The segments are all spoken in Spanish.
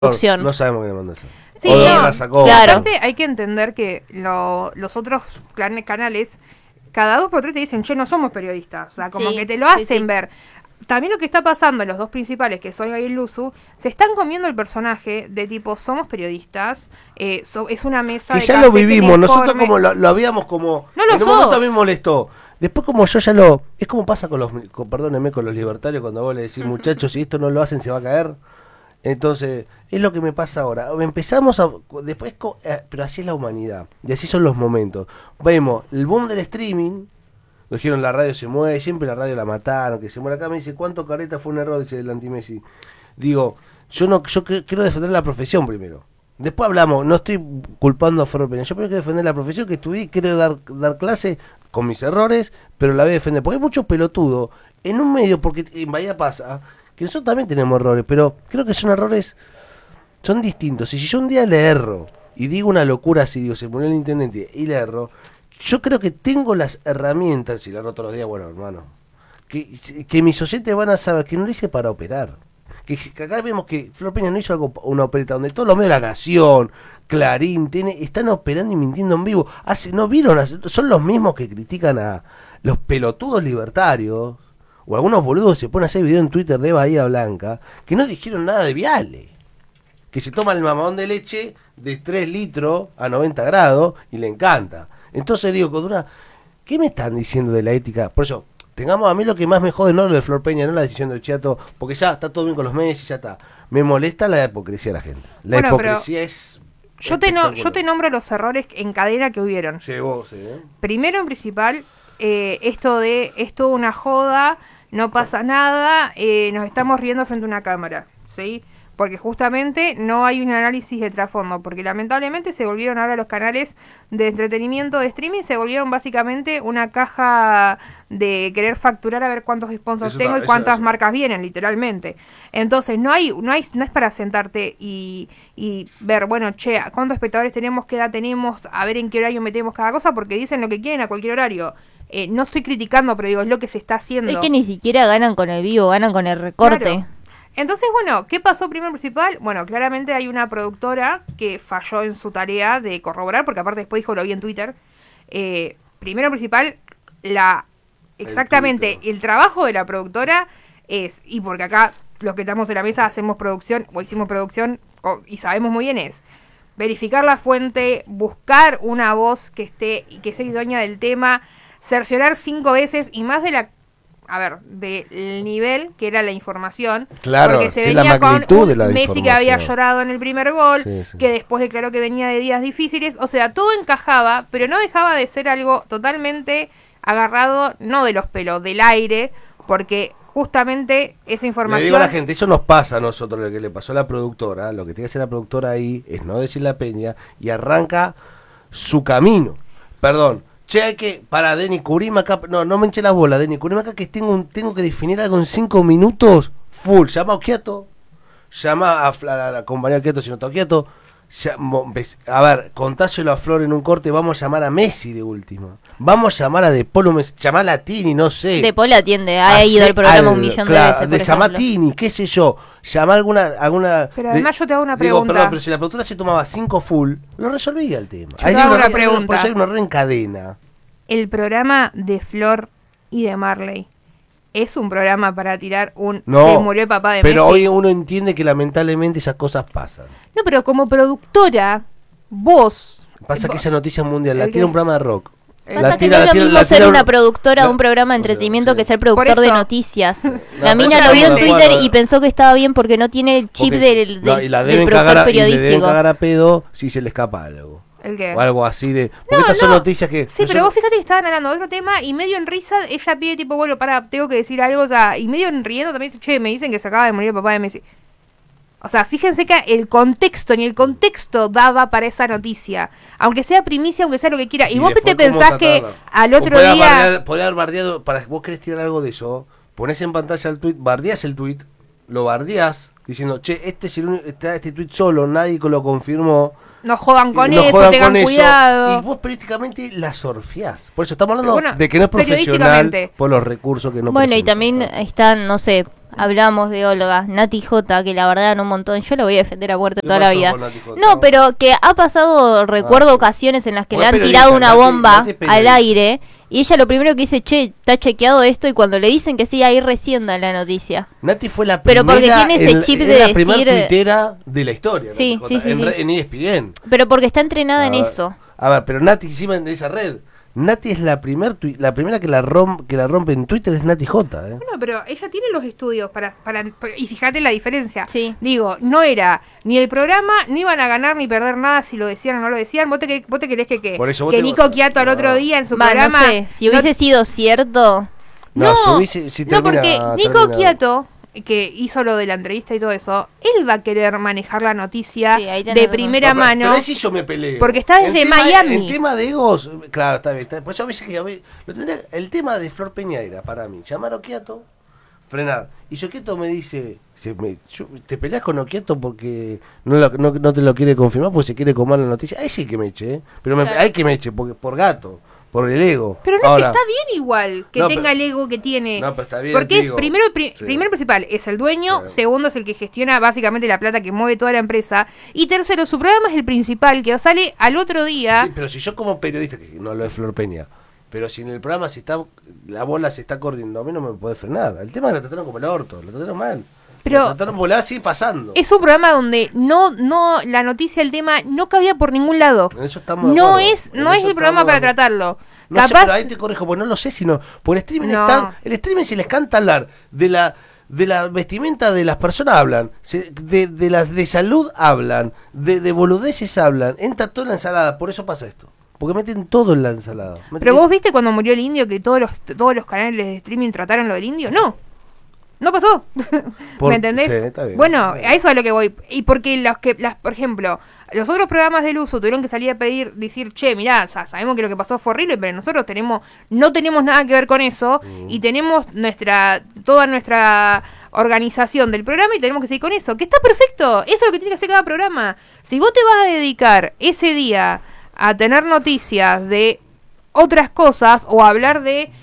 producción. No sabemos quién le mandó eso. Sí, o de no, la sacó. claro. Aparte hay que entender que los otros canales, cada 2 por 3 te dicen, che, no somos periodistas. O sea, como Sí, que te lo hacen sí. ver. También lo que está pasando en los 2 principales, que son Olga y Luzu, se están comiendo el personaje de tipo, somos periodistas, es una mesa Que de ya lo café vivimos, nosotros informe. como lo habíamos como... No lo en un sos. momento a mí me molestó. Después como yo ya lo... Es como pasa con los... perdónenme, con los libertarios cuando vos le decís, muchachos, si esto no lo hacen se va a caer. Entonces, es lo que me pasa ahora. Empezamos a... Después, pero así es la humanidad. Y así son los momentos. Vemos el boom del streaming. Lo dijeron, la radio se mueve, siempre la radio la mataron, que se muere acá. Me dice, ¿cuánto careta fue un error? Dice el anti-Messi. Digo, yo quiero defender la profesión primero. Después hablamos, no estoy culpando a Ferro Peña. Yo primero quiero defender la profesión que estudié, quiero dar clase con mis errores, pero la voy a defender. Porque hay muchos pelotudos en un medio, porque en Bahía pasa, que nosotros también tenemos errores, pero creo que son errores, son distintos. Y si yo un día le erro y digo una locura así, digo, se murió el intendente y le erro, yo creo que tengo las herramientas, si la erro todos los días, bueno, hermano, que mis oyentes van a saber que no lo hice para operar. Que acá vemos que Flor Peña no hizo una opereta donde todos los medios de La Nación, Clarín, están operando y mintiendo en vivo. ¿No vieron? Son los mismos que critican a los pelotudos libertarios, o algunos boludos se ponen a hacer video en Twitter de Bahía Blanca, que no dijeron nada de Viale. Que se toma el mamadón de leche de 3 litros a 90 grados y le encanta. Entonces digo, ¿qué me están diciendo de la ética? Por eso, tengamos a mí lo que más me jode, no lo de Flor Peña, no la decisión de Chiato, porque ya está todo bien con los medios y ya está. Me molesta la hipocresía de la gente. La hipocresía es... Yo te nombro los errores en cadena que hubieron. Llegó, sí, ¿eh? Primero, en principal, esto es toda una joda, no pasa nada, nos estamos riendo frente a una cámara, ¿sí? Porque justamente no hay un análisis de trasfondo, porque lamentablemente se volvieron ahora los canales de entretenimiento de streaming, se volvieron básicamente una caja de querer facturar a ver cuántos sponsors tengo y cuántas marcas vienen, literalmente. Entonces no es para sentarte y ver, bueno, che, cuántos espectadores tenemos, qué edad tenemos, a ver en qué horario metemos cada cosa, porque dicen lo que quieren a cualquier horario. No estoy criticando, pero digo, es lo que se está haciendo. Es que ni siquiera ganan con el vivo, ganan con el recorte. Claro. Entonces, bueno, ¿qué pasó primero principal? Bueno, claramente hay una productora que falló en su tarea de corroborar, porque aparte después dijo, lo vi en Twitter. Primero principal, exactamente, el trabajo de la productora es, y porque acá los que estamos en la mesa hacemos producción, o hicimos producción, y sabemos muy bien, es verificar la fuente, buscar una voz que esté y que sea idónea del tema, cerciorar 5 veces y más del nivel que era la información. Claro, porque se sí, venía la magnitud con de la Messi que había información. llorado en el primer gol, Sí, sí. que después declaró que venía de días difíciles. O sea, todo encajaba, pero no dejaba de ser algo totalmente agarrado, no de los pelos, del aire, porque justamente esa información... Le digo a la gente, eso nos pasa a nosotros, lo que le pasó a la productora. Lo que tiene que hacer la productora ahí es no decir la peña y arranca su camino. Perdón. Che, hay que, para Denny, cubrime acá, no me hinche las bolas, Denny, cubrime acá que tengo que definir algo en 5 minutos, full, llama a Occhiato, llama a la compañía Occhiato si no está Occhiato, a ver, contáselo a Flor en un corte, vamos a llamar a Messi de última, vamos a llamar a De Polo, llamar a Tini, no sé. De Polo atiende, ha ido el programa 1.000.000 de veces, de llamar a Tini, qué sé yo, llamar alguna Pero además yo te hago una digo, pregunta. perdón, pero si la productora se tomaba 5 full, lo resolvía el tema. Yo te hago una pregunta. Por eso hay un error en cadena. El programa de Flor y de Marley es un programa para tirar se murió el papá de pero Messi. hoy uno entiende que lamentablemente esas cosas pasan. No, pero como productora, vos... Pasa que esa noticia mundial la tira un programa de rock. Pasa que no es lo mismo ser una productora de un programa de entretenimiento que ser productor de noticias. La mina lo vio en Twitter y pensó que estaba bien porque no tiene el chip del productor periodístico. Y le deben cagar a pedo si se le escapa algo. ¿El qué? O algo así de... Porque estas son noticias que... Sí, pero vos fíjate que estaban hablando de otro tema y medio en risa ella pide tipo, bueno, tengo que decir algo, o sea, y medio en riendo también dice, che, me dicen que se acaba de morir el papá de Messi. O sea, fíjense que ni el contexto daba para esa noticia. Aunque sea primicia, aunque sea lo que quiera. Y vos te pensás que al otro día... Podés haber bardeado, para vos querés tirar algo de eso, ponés en pantalla el tweet, bardeás el tweet, lo bardeás, diciendo, che, este tweet solo, nadie lo confirmó. No jodan con eso, tengan cuidado. Y vos periodísticamente la sorfiás. Por eso estamos hablando de que no es profesional por los recursos que no Bueno, presenta. y también están, no sé, hablamos de Olga, Nati J, que la verdad un montón, yo lo voy a defender a muerte toda la vida. No, pero que ha pasado, recuerdo ocasiones en las que le han tirado una bomba al aire, y ella lo primero que dice, che, está chequeado esto, y cuando le dicen que sí, ahí recién da la noticia. Nati fue la primera, pero porque tiene ese chip de la primera tuitera de la historia. Sí, en ESPN. Pero porque está entrenada en eso. A ver, pero Nati encima de esa red. Nati es la primera que la rompe en Twitter, es Nati J. Bueno, pero ella tiene los estudios para y fíjate la diferencia. Sí. Digo, no era ni el programa, ni iban a ganar ni perder nada si lo decían o no lo decían. ¿Vos te querés que Nico Quiato al otro día en su programa? No sé, si hubiese sido cierto. No, porque Nico Quiato, que hizo lo de la entrevista y todo eso, él va a querer manejar la noticia de primera mano. Pero sí yo me peleo. Porque está desde Miami. El tema de egos, claro, está bien. Pues yo veces que el tema de Flor Peñaira, para mí, llamar a Oquiato, frenar. Y Oquiato me dice, te peleas con Oquiato porque no te lo quiere confirmar, porque se quiere comer la noticia. Ahí sí que me eche, ¿eh? Pero claro. Hay que me eche, porque por gato. Por el ego. Pero no, ahora, que está bien igual que tenga el ego que tiene. No, pero está bien. Porque es primero principal, es el dueño, segundo es el que gestiona básicamente la plata que mueve toda la empresa, y tercero, su programa es el principal, que sale al otro día. Sí, pero si yo como periodista, que no lo es Flor Peña, pero si en el programa la bola se está corriendo, a mí no me puede frenar. El tema es que la trataron como el orto, la trataron mal. Pero la trataron volada así pasando. Es un programa donde no la noticia, el tema no cabía por ningún lado. En eso estamos no es el programa para tratarlo. No capaz, sé, pero ahí te corrijo, porque no lo sé, sino por el streaming el streaming, si les canta hablar de la vestimenta de las personas, hablan de salud, hablan de boludeces, hablan, entra toda la ensalada, por eso pasa esto. Porque meten todo en la ensalada. Pero vos viste cuando murió el indio que todos los canales de streaming trataron lo del indio. No pasó. ¿Me entendés? Sí, está bien. Bueno, a eso es a lo que voy. Y porque por ejemplo, los otros programas del uso tuvieron que salir a decir, che, mirá, sabemos que lo que pasó fue horrible, pero nosotros no tenemos nada que ver con eso, y tenemos toda nuestra organización del programa y tenemos que seguir con eso. Que está perfecto. Eso es lo que tiene que hacer cada programa. Si vos te vas a dedicar ese día a tener noticias de otras cosas o a hablar de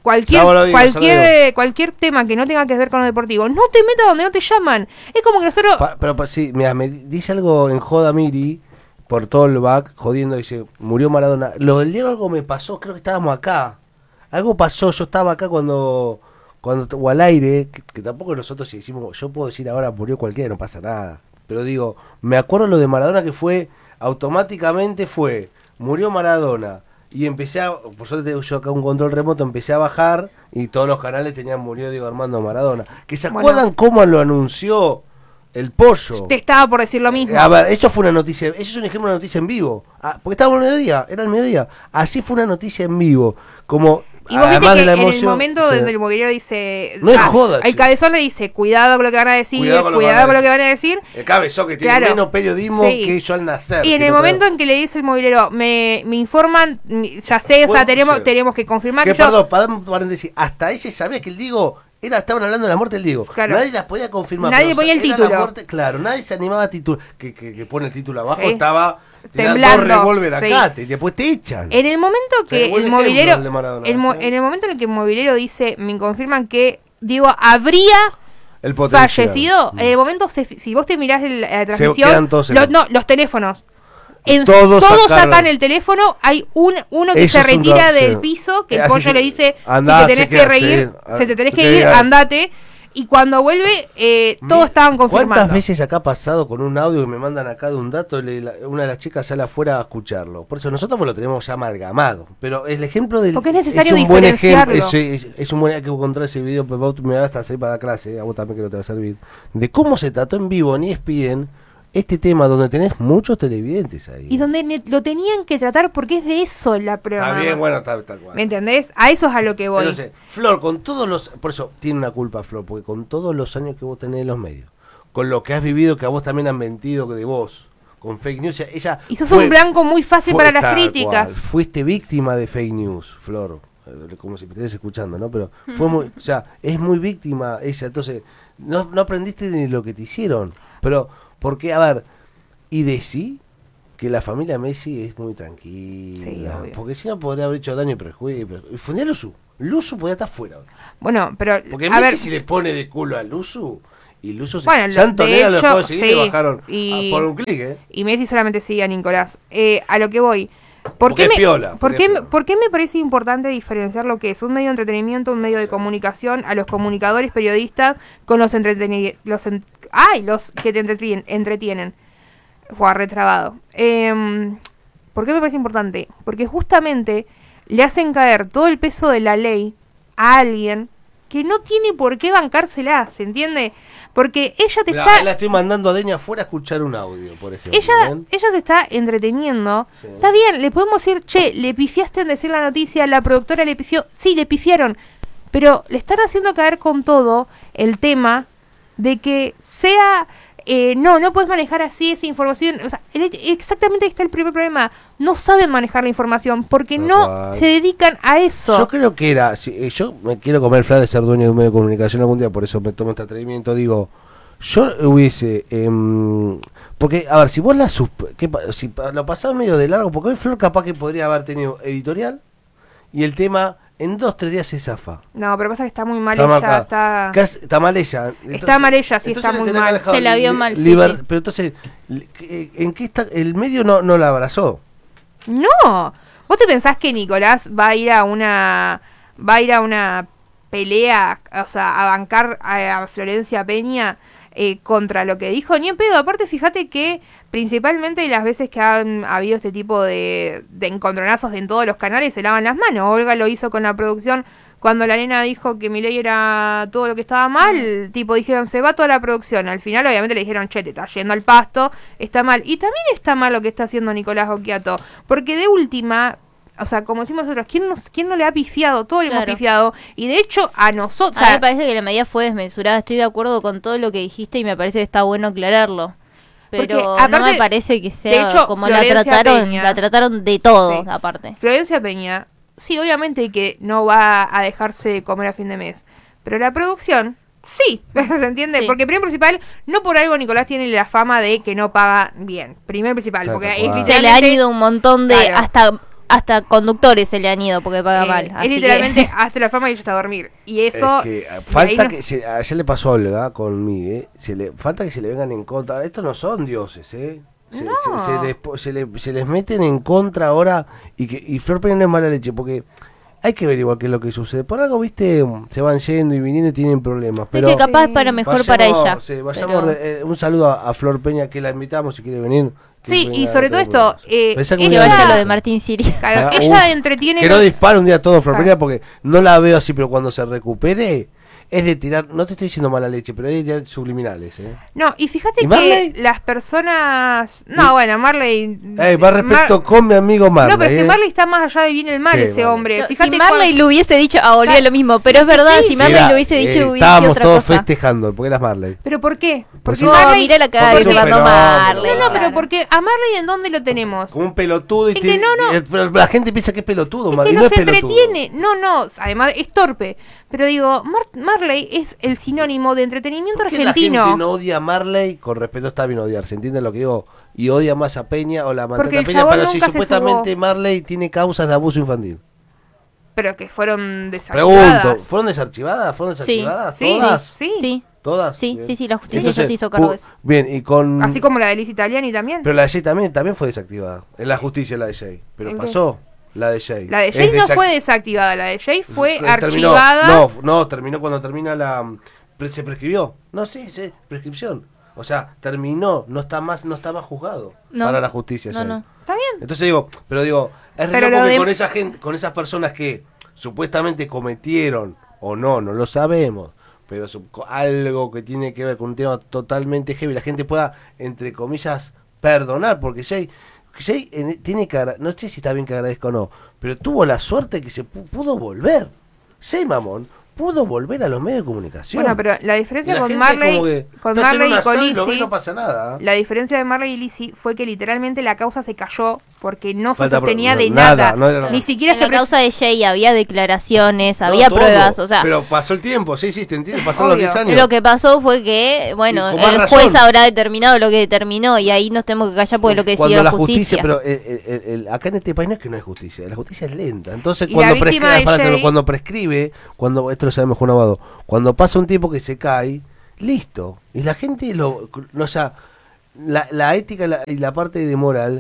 cualquier tema que no tenga que ver con lo deportivo, no te metas donde no te llaman. Es como que nosotros... Pero sí, mira, me dice algo en joda Miri, por todo el back, jodiendo, dice, murió Maradona. Lo del Diego algo me pasó, creo que estábamos acá. Algo pasó, yo estaba acá cuando o al aire, que tampoco nosotros si decimos, yo puedo decir ahora murió cualquiera, no pasa nada. Pero digo, me acuerdo lo de Maradona que automáticamente murió Maradona. Y por suerte tengo yo acá un control remoto, empecé a bajar y todos los canales tenían murió Diego Armando Maradona. ¿Que se acuerdan cómo lo anunció el Pollo? Te estaba por decir lo mismo. A ver, eso fue una noticia, eso es un ejemplo de una noticia en vivo. Porque estábamos era el mediodía. Así fue una noticia en vivo, como... Y vos viste que en el momento donde el mobiliario dice... No es joda, el cabezón le dice, cuidado con lo que van a decir, cuidado con lo que van a decir. El cabezón que tiene menos periodismo que yo al nacer. Y en el momento en que le dice el mobiliario, me informan, ya sé, tenemos que confirmar que perdón, para dar un paréntesis, hasta ahí se sabía que el Diego... estaban hablando de la muerte del Diego. Claro. Nadie las podía confirmar. Nadie ponía el título. Nadie se animaba a titular. Que pone el título abajo, estaba... temblando, acá, y después te echan. En el momento que el mobiliario, en el momento en el que el mobiliario dice, me confirman que Diego habría fallecido, en el momento si vos te mirás la transmisión, los teléfonos, todos sacan el teléfono, hay uno que se retira del piso, que el Pollo le dice, si te tenés que reír, si te tenés que ir, andate. Y cuando vuelve, todos estaban confirmando. ¿Cuántas veces acá ha pasado con un audio que me mandan acá de un dato? Una de las chicas sale afuera a escucharlo. Por eso nosotros lo tenemos ya amalgamado. Pero el ejemplo del... Porque es necesario diferenciarlo. Es un buen ejemplo. Hay que encontrar ese video, pero me va a salir para la clase, a vos también que no te va a servir. De cómo se trató en vivo en ESPN este tema donde tenés muchos televidentes ahí. Y donde lo tenían que tratar porque es de eso la prueba. Está bien, bueno, tal cual. ¿Me entendés? A eso es a lo que voy. Entonces, Flor, con todos los... Por eso tiene una culpa Flor, porque con todos los años que vos tenés en los medios, con lo que has vivido, que a vos también han mentido de vos, con fake news, ella... Y sos un blanco muy fácil para las críticas. Fuiste víctima de fake news, Flor. Como si me estés escuchando, ¿no? Pero es muy víctima ella. Entonces, no aprendiste ni lo que te hicieron. Pero... Porque, a ver, y que la familia Messi es muy tranquila. Sí, obvio. Porque si no podría haber hecho daño y prejuicio. Fundía Luzu podía estar fuera. Bueno, pero... Porque Messi si le pone de culo a Luzu... Y Luzu Santonera lo dejó de seguir y bajaron por un clic, Y Messi solamente sigue a Nicolás. A lo que voy... ¿Por qué me parece importante diferenciar lo que es un medio de entretenimiento, un medio de comunicación, a los comunicadores, periodistas, con los que te entretienen? Fue retrabado. ¿Por qué me parece importante? Porque justamente le hacen caer todo el peso de la ley a alguien que no tiene por qué bancársela, ¿se entiende? Porque ella te está... La estoy mandando a Deña afuera a escuchar un audio, por ejemplo. Ella se está entreteniendo. Sí. Está bien, le podemos decir, che, le pifiaste en decir la noticia, la productora le pifió. Sí, le pifiaron. Pero le están haciendo caer con todo el tema de que sea... no puedes manejar así esa información. O sea, exactamente ahí está el primer problema. No saben manejar la información porque no se dedican a eso. Yo creo que era... yo me quiero comer el flan de ser dueño de un medio de comunicación algún día, por eso me tomo este atrevimiento. Digo, yo hubiese... porque, a ver, si vos si lo pasás medio de largo, porque hoy Flor capaz que podría haber tenido editorial y el tema... En 2-3 días se zafa. No, pero pasa que está muy mal ella. Está mal ella. Entonces, está mal ella, sí, está muy mal. Se la vio mal, sí. Pero entonces, ¿en qué está? El medio no la abrazó. No. ¿Vos te pensás que Nicolás va a ir a una pelea, o sea, a bancar a Florencia Peña contra lo que dijo? Ni en pedo. Aparte, fíjate que principalmente las veces que han habido este tipo de encontronazos en todos los canales se lavan las manos. Olga lo hizo con la producción cuando la nena dijo que Milei era todo lo que estaba mal. Tipo, dijeron, se va toda la producción. Al final, obviamente, le dijeron, che, te está yendo al pasto, está mal. Y también está mal lo que está haciendo Nicolás Occhiato. Porque de última... O sea, como decimos nosotros, ¿quién no le ha pifiado? Todos le hemos pifiado. Y de hecho, a nosotros... A mí me parece que la medida fue desmesurada. Estoy de acuerdo con todo lo que dijiste y me parece que está bueno aclararlo. Pero porque, aparte, no me parece que sea... De hecho, como la trataron de todo, sí. Aparte. Florencia Peña, sí, obviamente que no va a dejarse de comer a fin de mes. Pero la producción... Sí, ¿se entiende? Sí. Porque primero principal, no por algo Nicolás tiene la fama de que no paga bien. Primero principal, claro, porque es literalmente... Se le han ido un montón de... Claro. Hasta conductores se le han ido porque paga mal. Es literalmente hasta la fama y está a dormir. Y eso... Es que falta que... ayer le pasó a Olga con Miguel. Falta que se le vengan en contra. Estos no son dioses, Se les meten en contra ahora. Y Flor Peña no es mala leche porque... Hay que ver igual qué es lo que sucede. Por algo, viste, se van yendo y viniendo y tienen problemas. Pero es que capaz para mejor para ella. Sí, un saludo a Flor Peña, que la invitamos si quiere venir. Sí, y sobre todo esto, ella lo de Martín Siri. Claro, ella entretiene... Que no dispara un día todo Flor Peña porque no la veo así, pero cuando se recupere... Es de tirar, no te estoy diciendo mala leche, pero es de tirar subliminales, No, y fíjate que las personas... No, bueno, Marley... más respeto con mi amigo Marley. No, pero es que Marley está más allá de bien y el mal, ese hombre. No, fíjate si Marley le hubiese dicho... volvía lo mismo, pero es verdad, si Marley le hubiese dicho... Estábamos todos festejando, porque eras Marley. ¿Pero por qué? Porque Marley... Mira la cara de Marley. No, pero porque a Marley, ¿en dónde lo tenemos? Como un pelotudo y pero la gente piensa que es pelotudo, Marley. Es que no se entretiene. No, además es torpe. Pero digo, Marley es el sinónimo de entretenimiento argentino. La gente no odia a Marley, con respeto está bien odiarse, ¿entienden lo que digo? Y odia más a Peña o la mantén a Peña, pero si supuestamente Marley tiene causas de abuso infantil. Pero que fueron desarchivadas. Pregunto, ¿fueron desactivadas? Sí. ¿Todas? Sí. ¿Todas? Sí, la justicia ya se hizo cargo de eso. Bien, y con... Así como la de Liz Italiani también. Pero la de Jay también fue desactivada. En la justicia la de Jay. Pero pasó. La de Jay. La de Jay no fue desactivada, la de Jay fue archivada. No, terminó cuando termina se prescribió. No, sí, prescripción. O sea, terminó, no está más juzgado para la justicia. No. Está bien. Entonces digo, es re loco que con esa gente, con esas personas que supuestamente cometieron o no lo sabemos, pero algo que tiene que ver con un tema totalmente heavy, la gente pueda, entre comillas, perdonar, porque Jay tiene que, no sé si está bien que agradezca o no, pero tuvo la suerte que se pudo volver. Jay Mamón pudo volver a los medios de comunicación. Bueno, pero la diferencia con Marley y con Lizzy, no pasa nada. La diferencia de Marley y Lizzy fue que literalmente la causa se cayó porque no se sostenía de nada. Ni siquiera en la causa de Jay había declaraciones, había pruebas, o sea... Pero pasó el tiempo, sí, te entiendo, pasaron los 10 años. Lo que pasó fue que, bueno, el juez habrá determinado lo que determinó y ahí nos tenemos que callar porque lo que decidió la justicia. Pero acá en este país no es que no hay justicia, la justicia es lenta. Entonces cuando prescribe, esto lo sabemos con un abogado, cuando pasa un tiempo que se cae, listo. Y la gente la ética y la parte de moral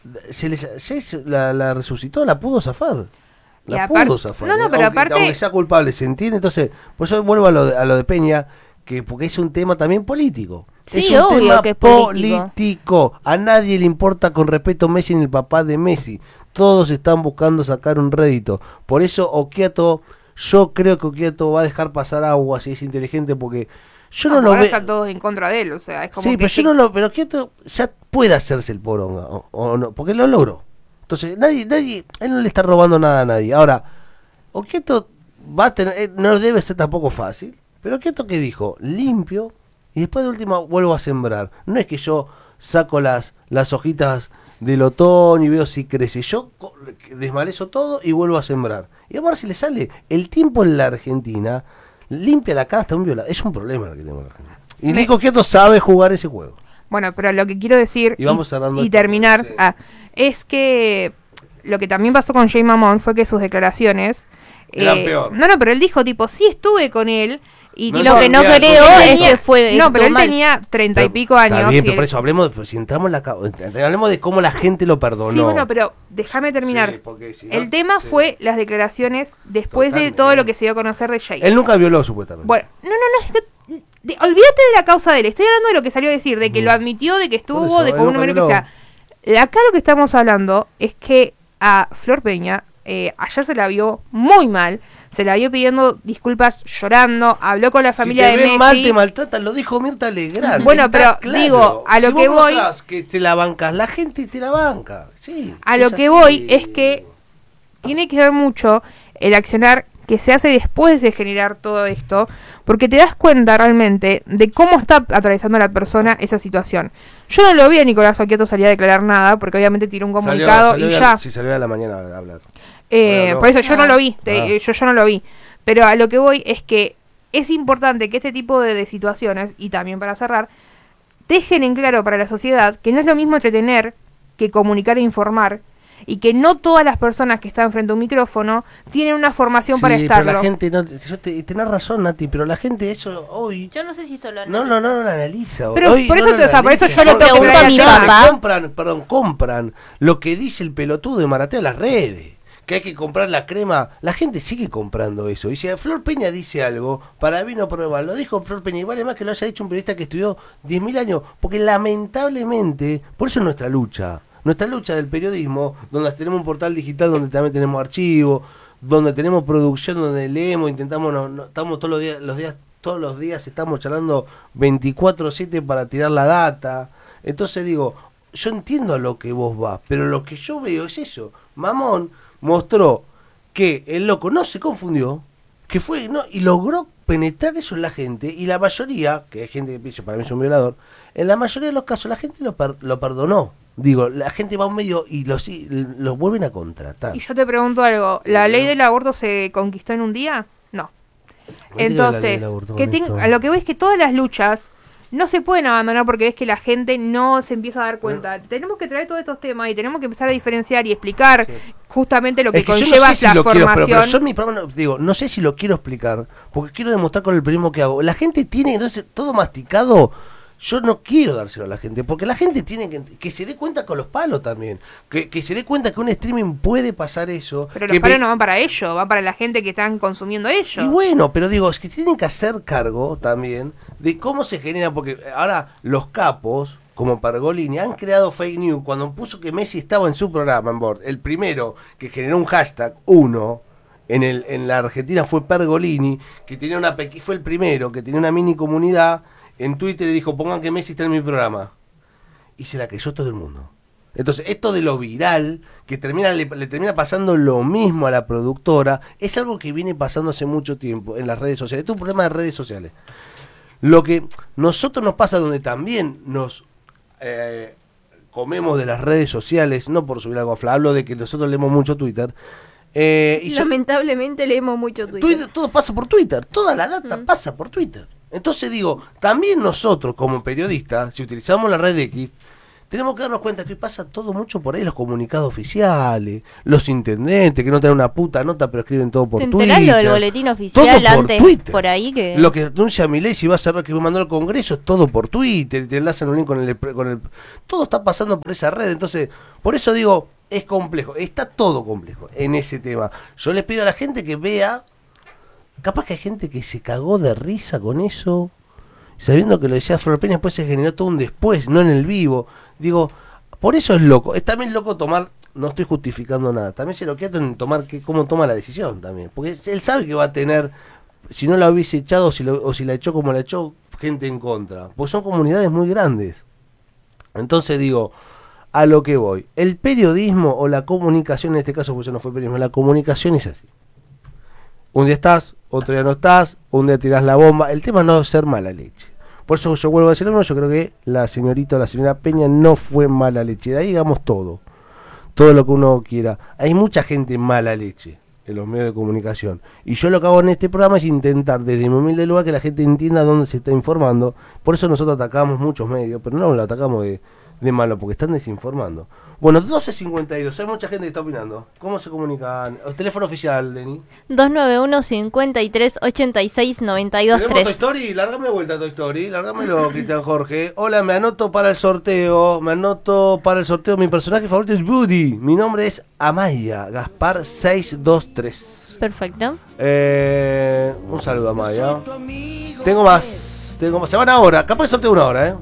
la resucitó, la pudo zafar. Pudo zafar. Pero aparte, aunque sea culpable, ¿se entiende? Entonces, por eso vuelvo a lo de Peña, porque es un tema también político. Sí, es un tema que es político. A nadie le importa, con respeto, Messi ni el papá de Messi. Todos están buscando sacar un rédito. Por eso Oquiato, yo creo que Oquiato va a dejar pasar agua si es inteligente, porque yo no lo veo. Están todos en contra de él, o sea, es como sí, pero Oquiato ya puede hacerse el poronga, o no, porque lo logró. Entonces, él no le está robando nada a nadie. Ahora, Oquiato va a tener, no debe ser tampoco fácil, pero Oquiato que dijo, limpio, y después de última vuelvo a sembrar. No es que yo saco las hojitas del otoño y veo si crece. Yo desmalezo todo y vuelvo a sembrar. Y a ver si le sale. El tiempo en la Argentina limpia la cara hasta un violador. Es un problema el que tenemos en la Argentina. Y Nico Oquiato sabe jugar ese juego. Bueno, pero lo que quiero decir y terminar es que lo que también pasó con Jay Mamón fue que sus declaraciones eran peor. No, pero él dijo tipo, sí estuve con él. Y lo que no creo es que fue. No, pero él tenía 30 y pico años. Está bien, pero por eso hablemos de cómo la gente lo perdonó. Sí, bueno, pero déjame terminar. Sí, el tema fue las declaraciones después de todo lo que se dio a conocer de Jay. Él nunca violó, supuestamente. Bueno, olvídate de la causa de él. Estoy hablando de lo que salió a decir, de que lo admitió, de que estuvo, de con un menor que sea. Acá lo que estamos hablando es que a Flor Peña ayer se la vio muy mal. Se la vio pidiendo disculpas, llorando, habló con la familia de Messi. Si te ven mal, te maltratan, lo dijo Mirta Legrand. Bueno, pero claro. Digo, a lo si que voy... que te la bancas, la gente te la banca, sí. A lo que voy es que tiene que ver mucho el accionar que se hace después de generar todo esto, porque te das cuenta realmente de cómo está atravesando la persona esa situación. Yo no lo vi a Nicolás Oquiato salir a declarar nada, porque obviamente tiró un comunicado y ya. Sí, salió de la mañana a hablar. Por eso yo no lo vi, yo no lo vi. Pero a lo que voy es que es importante que este tipo de situaciones, y también para cerrar, dejen en claro para la sociedad que no es lo mismo entretener que comunicar e informar, y que no todas las personas que están frente a un micrófono tienen una formación para estarlo. Pero la gente tenés razón, Nati, pero la gente eso hoy... Yo no sé si solo no lo analiza. Pero hoy por eso, por eso yo le pregunto a mi papá. Compran lo que dice el pelotudo de Maratea a las redes. Que hay que comprar la crema. La gente sigue comprando eso. Y si Flor Peña dice algo, para mí no prueba. Lo dijo Flor Peña y vale más que lo haya dicho un periodista que estudió 10.000 años. Porque lamentablemente, por eso es nuestra lucha del periodismo, donde tenemos un portal digital donde también tenemos archivos, donde tenemos producción, donde leemos, intentamos, estamos todos los días estamos charlando 24/7 para tirar la data. Entonces digo, yo entiendo a lo que vos vas, pero lo que yo veo es eso. Mamón mostró que el loco no se confundió, que fue y logró penetrar eso en la gente, y la mayoría, que hay gente que piensa, para mí es un violador, en la mayoría de los casos la gente lo perdonó. Digo, la gente va a un medio y los vuelven a contratar. Y yo te pregunto algo, ¿la ley del aborto se conquistó en un día? No. Entonces, a lo que voy es que todas las luchas no se pueden abandonar porque ves que la gente no se empieza a dar cuenta. Tenemos que traer todos estos temas y tenemos que empezar a diferenciar y explicar justamente lo que conlleva la formación. Yo en mi programa no sé si lo quiero explicar, porque quiero demostrar con el periodismo que hago. La gente tiene entonces todo masticado. Yo no quiero dárselo a la gente, porque la gente tiene que se dé cuenta con los palos también, que se dé cuenta que un streaming puede pasar eso. Pero los palos no van para ellos, van para la gente que están consumiendo ellos. Y bueno, pero digo, es que tienen que hacer cargo también de cómo se genera, porque ahora los capos, como Pergolini, han creado fake news cuando puso que Messi estaba en su programa en Board. El primero que generó un hashtag, en la Argentina fue Pergolini, que tenía fue el primero que tenía una mini comunidad. En Twitter le dijo, pongan que Messi está en mi programa. Y se la creyó todo el mundo. Entonces, esto de lo viral, que le termina pasando lo mismo a la productora, es algo que viene pasando hace mucho tiempo en las redes sociales. Esto es un problema de redes sociales. Lo que nosotros nos pasa, donde también nos comemos de las redes sociales, no por subir algo a Fla, hablo de que nosotros leemos mucho Twitter. Lamentablemente leemos mucho Twitter. Todo pasa por Twitter, toda la data pasa por Twitter. Entonces digo, también nosotros como periodistas, si utilizamos la red X, tenemos que darnos cuenta que pasa todo mucho por ahí, los comunicados oficiales, los intendentes que no traen una puta nota pero escriben todo por Twitter. Lo del boletín oficial todo antes, por Twitter. Por ahí que... Lo que anuncia Milei si va a cerrar que me mandó al Congreso, es todo por Twitter, te enlazan un link con el... Todo está pasando por esa red, entonces, por eso digo, es complejo, está todo complejo en ese tema. Yo les pido a la gente que vea, capaz que hay gente que se cagó de risa con eso, sabiendo que lo decía Flor Peña, después se generó todo un después, no en el vivo. Digo, por eso es loco. Es también loco tomar, no estoy justificando nada, también se lo quiere tomar cómo toma la decisión también. Porque él sabe que va a tener, si no la hubiese echado o si la echó como la echó, gente en contra. Porque son comunidades muy grandes. Entonces digo, a lo que voy. El periodismo o la comunicación, en este caso, pues ya no fue periodismo, la comunicación es así. Un día estás, otro día no estás, un día tirás la bomba. El tema no es ser mala leche. Por eso yo vuelvo a decir lo mismo, yo creo que la señora Peña no fue mala leche. De ahí digamos todo lo que uno quiera. Hay mucha gente mala leche en los medios de comunicación. Y yo lo que hago en este programa es intentar, desde mi humilde lugar, que la gente entienda dónde se está informando. Por eso nosotros atacamos muchos medios, pero no lo atacamos de malo, porque están desinformando. Bueno, 12:52, hay mucha gente que está opinando. ¿Cómo se comunican? El teléfono oficial, Deni. 291-53-86-92-3. ¿Tenemos Toy Story? Lárgame vuelta Toy Story, lárgamelo, Cristian Jorge. Hola, me anoto para el sorteo. Mi personaje favorito es Woody. Mi nombre es Amaya, Gaspar 623. Perfecto. Un saludo, Amaya. Tengo más. Se van ahora, capaz de sorteo una hora,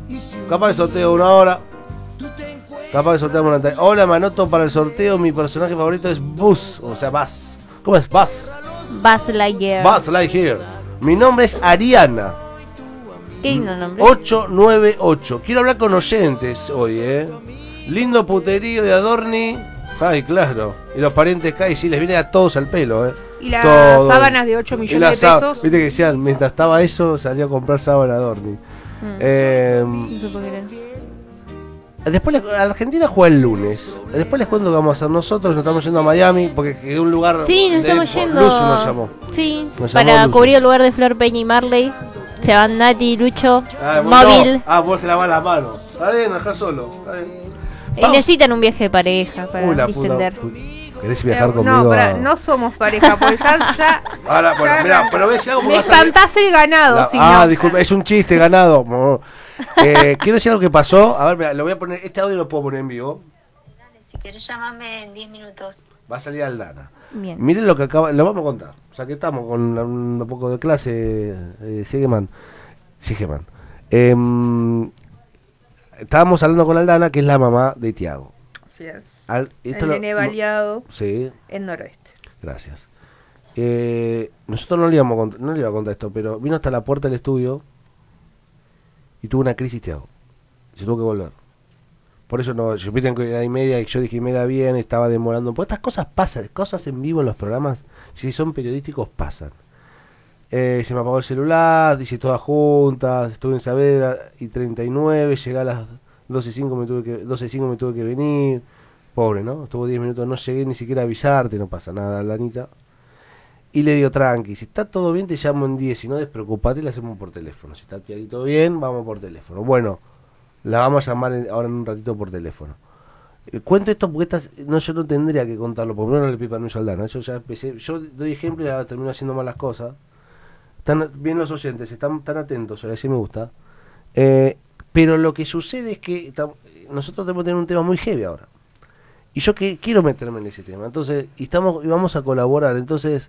Capaz de sortear una... Hola, me anoto para el sorteo. Mi personaje favorito es Buzz. O sea, Buzz. ¿Cómo es? Buzz Lightyear. Buzz Lightyear. Mi nombre es Ariana. Qué lindo nombre. 898. Quiero hablar con oyentes hoy, Lindo puterío de Adorni. Ay, claro. Y los parientes caen, sí, les viene a todos al pelo, Y las sábanas de 8 millones de pesos. Viste que decían, mientras estaba eso, salía a comprar sábana Adorni. No sé por qué. Después Argentina juega el lunes. Después les cuento que vamos a hacer nosotros. Nos estamos yendo a Miami porque quedó un lugar. Sí, nos estamos yendo. Luzu nos llamó. Sí, para cubrir el lugar de Flor Peña y Marley. Se van Nati, Lucho, Móvil. Vos te lavas las manos. Está bien, acá solo. Está bien. Necesitan un viaje de pareja para distender. ¿Querés viajar conmigo? No, no somos pareja, porque ya ahora, bueno, mirá, pero ves algo porque me espantás el ganado, si no. Disculpa, es un chiste, ganado. Quiero decir algo que pasó. A ver, mirá, lo voy a poner. Este audio lo puedo poner en vivo. Si querés llamarme en 10 minutos. Va a salir Aldana. Bien. Miren lo que acaba. Lo vamos a contar. O sea que estamos con un poco de clase. Sigeman. Estábamos hablando con Aldana, que es la mamá de Tiago. Así es. El nene baleado. Sí. En Noroeste. Gracias. Nosotros no le iba a contar esto, pero vino hasta la puerta del estudio y tuvo una crisis Tiago. Se tuvo que volver. Por eso no, yo viste que era y media y yo dije y media bien, estaba demorando. Porque estas cosas pasan, cosas en vivo en los programas, si son periodísticos, pasan. Se me apagó el celular, dice todas juntas, estuve en Saavedra y 39, llegué a las 12:05 me tuve que venir. Pobre, ¿no? Estuvo 10 minutos, no llegué ni siquiera a avisarte, no pasa nada, Aldanita. Y le digo, tranqui, si está todo bien te llamo en 10, si no despreocupate y le hacemos por teléfono. Si está todo bien, vamos por teléfono. Bueno, la vamos a llamar ahora en un ratito por teléfono. Cuento esto porque yo no tendría que contarlo, porque no le pido permiso a Aldana. Yo ya empecé, yo doy ejemplo y ya termino haciendo malas cosas. Están bien los oyentes, están tan atentos, ahora sí me gusta. Pero lo que sucede es que nosotros tenemos que tener un tema muy heavy ahora. Y yo quiero meterme en ese tema. Entonces, y vamos a colaborar. Entonces,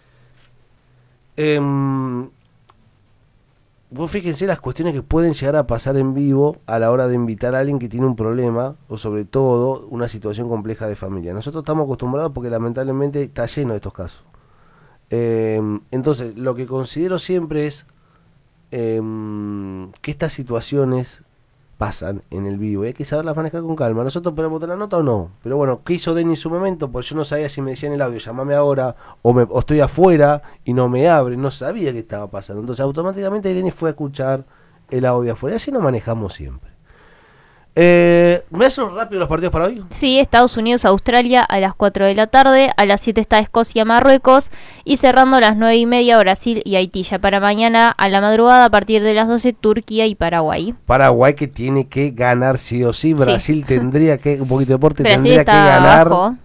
vos fíjense las cuestiones que pueden llegar a pasar en vivo a la hora de invitar a alguien que tiene un problema o sobre todo una situación compleja de familia. Nosotros estamos acostumbrados porque lamentablemente está lleno de estos casos. Entonces, lo que considero siempre es que estas situaciones pasan en el vivo y hay que saberlas manejar con calma. Nosotros podemos tener la nota o no, pero bueno, ¿qué hizo Denny en su momento? Pues yo no sabía si me decían el audio, llamame ahora o estoy afuera y no me abre, no sabía qué estaba pasando. Entonces automáticamente Denny fue a escuchar el audio afuera, así nos manejamos siempre. ¿Me hacen rápido los partidos para hoy? Sí, Estados Unidos, Australia a las 4 de la tarde, a las 7 está Escocia, Marruecos, y cerrando a las 9:30 Brasil y Haití. Ya para mañana a la madrugada a partir de las 12 Turquía y Paraguay. Paraguay que tiene que ganar sí o sí, Brasil tendría que, un poquito de deporte, Brasil tendría que ganar, abajo.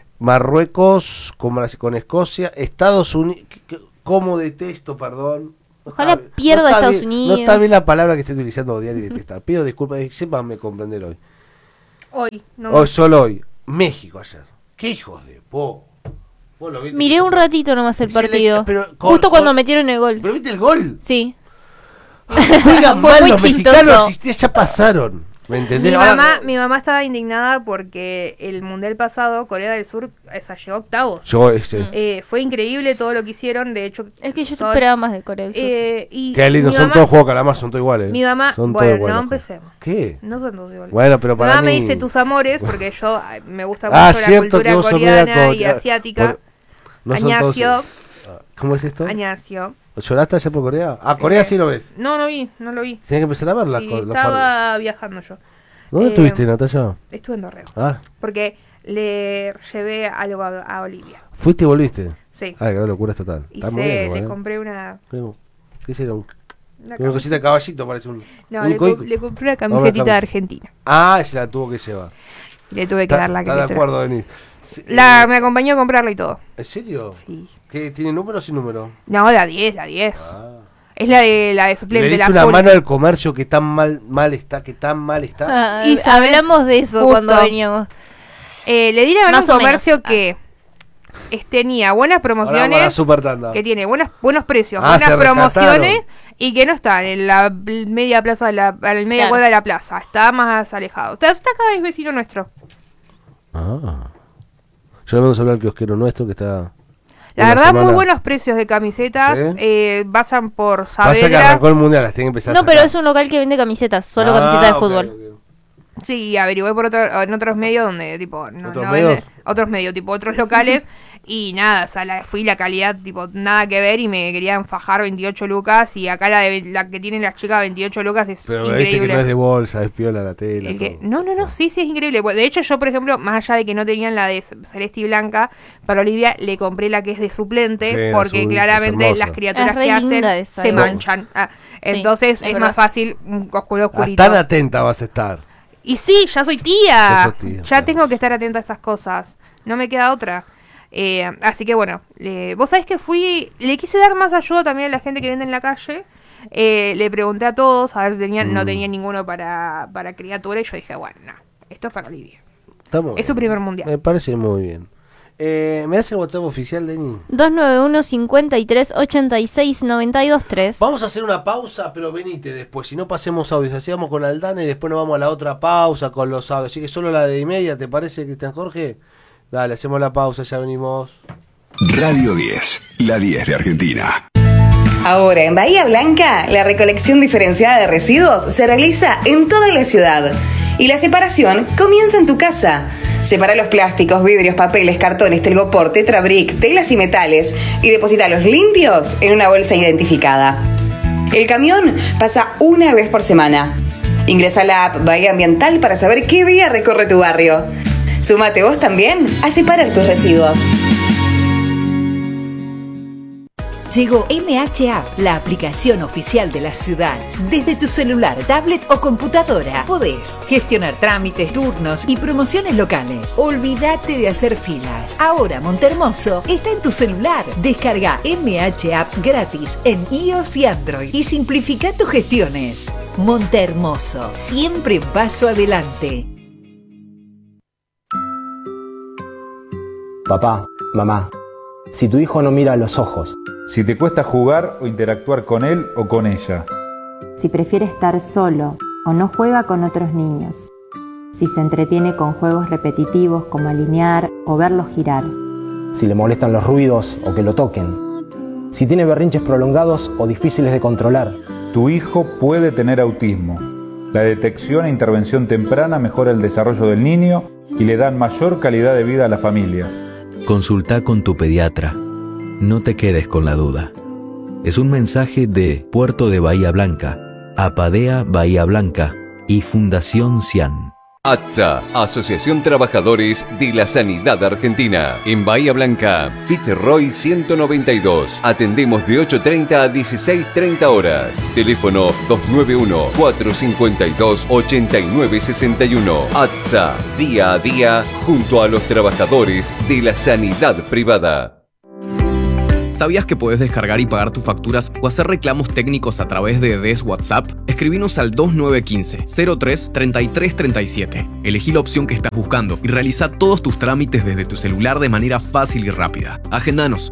Marruecos con Escocia, Estados Unidos, como detesto, perdón. Ojalá pierda Estados Unidos. No está bien la palabra que estoy utilizando, odiar y detestar. Pido disculpas, sépanme comprender hoy. Hoy, no. Hoy, solo hoy. México ayer. ¿Qué hijos de po? ¿Vos lo viste? Miré un ratito nomás el partido. Justo cuando metieron el gol. ¿Pero viste el gol? Sí. Juegan Fue mal muy los chistoso. mexicanos y ya pasaron. ¿Me entendés? Mi mamá estaba indignada porque el mundial pasado, Corea del Sur, llegó a octavos. Fue increíble todo lo que hicieron, de hecho. Es que yo esperaba más de Corea del Sur. Qué lindo, son todos juegos de calamar, son todos iguales. Mi mamá, son bueno, todos no empecemos. ¿Qué? No son todos iguales. Bueno, pero para mi mamá mí... me dice tus amores, porque yo me gusta mucho la cultura coreana y asiática. Añacio. ¿Cómo es esto? Añacio. ¿Lloraste ayer por Corea? Corea sí lo ves. No lo vi. Tienes que empezar a verla. Sí, estaba viajando yo. ¿Dónde estuviste, Natalia? Estuve en Dorrego. Porque le llevé algo a Olivia. ¿Fuiste y volviste? Sí. Qué locura total. Y le compré una... ¿Qué hicieron? Una cosita de caballito, parece un... No, le compré una camisetita de Argentina. Se la tuvo que llevar. Le tuve que dar la que está de acuerdo, Denise. Me acompañó a comprarla y todo. ¿En serio? Sí. ¿Qué, ¿Tiene número o sin número? No, la 10. Es la de suplente, la azul. Le diste una mano al comercio que tan mal está, Y hablamos de eso justo cuando veníamos. Le di la mano a un comercio que tenía buenas promociones, que tiene buenos precios, buenas promociones y que no está en la media plaza, en la media cuadra de la plaza, está más alejado. Está cada vez vecino nuestro. Yo le vamos a hablar al kiosquero nuestro que está... La verdad, muy buenos precios de camisetas. ¿Sí? Pasan por Saavedra. Pasa que arrancó el mundial, las tienen que empezar a sacar. Pero es un local que vende camisetas, solo camisetas de fútbol. Okay. Sí, averigüé en otros medios donde, tipo, otros locales. Y nada, o sea, fui la calidad, tipo, nada que ver y me querían fajar 28 lucas. Y acá la que tienen las chicas 28 lucas es increíble. Pero que no es de bolsa, es piola la tela. No, sí, es increíble. De hecho, yo, por ejemplo, más allá de que no tenían la de Celeste y Blanca, para Olivia le compré la que es de suplente, porque claramente las criaturas que hacen se manchan. Entonces es más fácil oscurito. Tan atenta vas a estar. Y sí, ya soy tía. Ya tengo que estar atenta a esas cosas. No me queda otra. Así que bueno, vos sabés que le quise dar más ayuda también a la gente que vende en la calle. Le pregunté a todos a ver si no tenían ninguno para criatura. Y yo dije, bueno, no, esto es para Olivia. Es su primer mundial. Me parece muy bien. ¿Me das el WhatsApp oficial, Denny? 291-53-86-92-3. Vamos a hacer una pausa, pero venite después. Si no, pasemos audios. Así vamos con Aldana y después nos vamos a la otra pausa con los audios. Así que solo la de y media, ¿te parece, Cristian Jorge? Dale, hacemos la pausa, ya venimos. Radio 10, la 10 de Argentina. Ahora en Bahía Blanca, la recolección diferenciada de residuos se realiza en toda la ciudad. Y la separación comienza en tu casa. Separa los plásticos, vidrios, papeles, cartones, telgopor, tetrabric, telas y metales y deposítalos limpios en una bolsa identificada. El camión pasa una vez por semana. Ingresa a la app Bahía Ambiental para saber qué día recorre tu barrio. Súmate vos también a separar tus residuos. Llegó MHApp, la aplicación oficial de la ciudad. Desde tu celular, tablet o computadora podés gestionar trámites, turnos y promociones locales. Olvídate de hacer filas. Ahora Montehermoso está en tu celular. Descarga MHApp gratis en iOS y Android y simplifica tus gestiones. Montehermoso, siempre un paso adelante. Papá, mamá, si tu hijo no mira a los ojos, si te cuesta jugar o interactuar con él o con ella, si prefiere estar solo o no juega con otros niños, si se entretiene con juegos repetitivos como alinear o verlos girar, si le molestan los ruidos o que lo toquen, si tiene berrinches prolongados o difíciles de controlar. Tu hijo puede tener autismo. La detección e intervención temprana mejora el desarrollo del niño y le dan mayor calidad de vida a las familias. Consulta con tu pediatra. No te quedes con la duda. Es un mensaje de Puerto de Bahía Blanca, APADEA Bahía Blanca y Fundación CIAN. ATSA, Asociación Trabajadores de la Sanidad Argentina. En Bahía Blanca, Fitzroy 192. Atendemos de 8:30 a 16:30 horas. Teléfono 291-452-8961. ATSA, día a día, junto a los trabajadores de la sanidad privada. ¿Sabías que podés descargar y pagar tus facturas o hacer reclamos técnicos a través de DES WhatsApp? Escribinos al 2915-03-3337. Elegí la opción que estás buscando y realiza todos tus trámites desde tu celular de manera fácil y rápida. Agendanos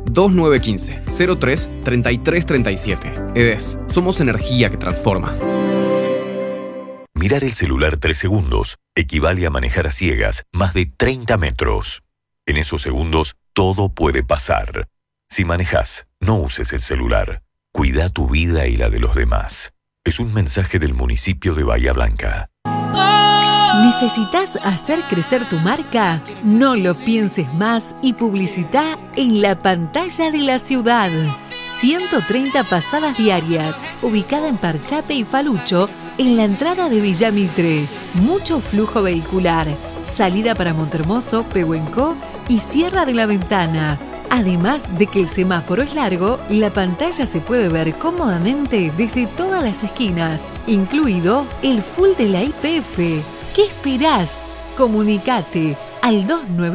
2915-03-3337. EDES, somos energía que transforma. Mirar el celular 3 segundos equivale a manejar a ciegas más de 30 metros. En esos segundos, todo puede pasar. Si manejas, no uses el celular. Cuida tu vida y la de los demás. Es un mensaje del municipio de Bahía Blanca. ¿Necesitas hacer crecer tu marca? No lo pienses más y publicita en la pantalla de la ciudad. 130 pasadas diarias, ubicada en Parchape y Falucho, en la entrada de Villa Mitre. Mucho flujo vehicular. Salida para Montermoso, Pehuenco y Sierra de la Ventana. Además de que el semáforo es largo, la pantalla se puede ver cómodamente desde todas las esquinas, incluido el full de la YPF. ¿Qué esperás? Comunicate al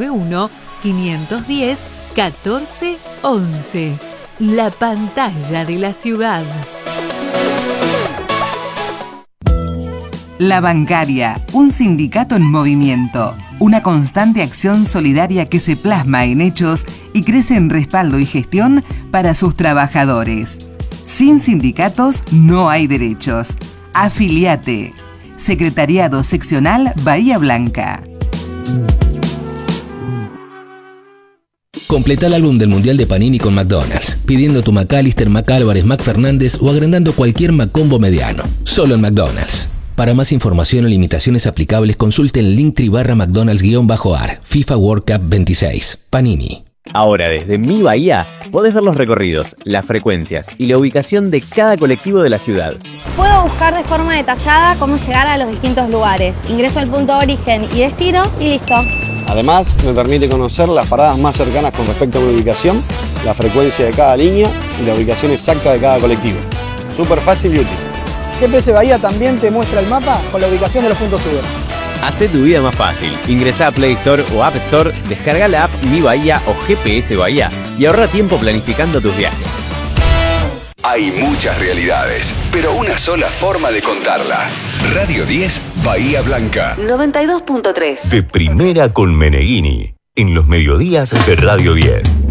291-510-1411. La pantalla de la ciudad. La Bancaria, un sindicato en movimiento, una constante acción solidaria que se plasma en hechos y crece en respaldo y gestión para sus trabajadores. Sin sindicatos no hay derechos. Afiliate. Secretariado Seccional Bahía Blanca. Completa el álbum del Mundial de Panini con McDonald's, pidiendo tu McAllister, McAlvarez, McFernández o agrandando cualquier McCombo mediano. Solo en McDonald's. Para más información o limitaciones aplicables, consulte el Linktree/McDonald's-AR, FIFA World Cup 26. Panini. Ahora desde Mi Bahía podés ver los recorridos, las frecuencias y la ubicación de cada colectivo de la ciudad. Puedo buscar de forma detallada cómo llegar a los distintos lugares. Ingreso al punto de origen y destino y listo. Además, me permite conocer las paradas más cercanas con respecto a mi ubicación, la frecuencia de cada línea y la ubicación exacta de cada colectivo. Súper fácil y útil. GPS Bahía también te muestra el mapa con la ubicación de los puntos Uber. Hacé tu vida más fácil. Ingresá a Play Store o App Store, descarga la app Mi Bahía o GPS Bahía y ahorra tiempo planificando tus viajes. Hay muchas realidades, pero una sola forma de contarla. Radio 10, Bahía Blanca. 92.3. De primera con Meneghini, en los mediodías de Radio 10.